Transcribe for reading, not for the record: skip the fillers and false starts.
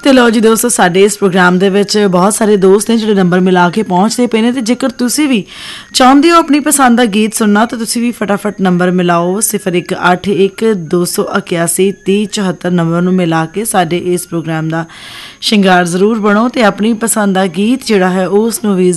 ਤੇ ਲਓ ਜੀ ਦੋਸਤੋ, ਸਾਡੇ ਇਸ ਪ੍ਰੋਗਰਾਮ ਦੇ ਵਿੱਚ ਬਹੁਤ ਸਾਰੇ ਦੋਸਤ ਨੇ ਜਿਹੜੇ ਨੰਬਰ ਮਿਲਾ ਕੇ ਪਹੁੰਚਦੇ ਪਏ ਨੇ ਤੇ ਜੇਕਰ ਤੁਸੀਂ ਵੀ ਚਾਹੁੰਦੇ ਹੋ ਆਪਣੀ ਪਸੰਦ ਦਾ ਗੀਤ ਸੁਣਨਾ ਤਾਂ ਤੁਸੀਂ ਵੀ ਫਟਾਫਟ ਨੰਬਰ ਮਿਲਾਓ 0181 281 3074 ਨੰਬਰ ਨੂੰ ਮਿਲਾ ਕੇ ਸਾਡੇ ਇਸ ਪ੍ਰੋਗਰਾਮ ਦਾ ਸ਼ਿੰਗਾਰ ਜ਼ਰੂਰ ਬਣੋ ਤੇ ਆਪਣੀ ਪਸੰਦ ਦਾ ਗੀਤ ਜਿਹੜਾ ਹੈ ਉਸ ਨੂੰ ਵੀ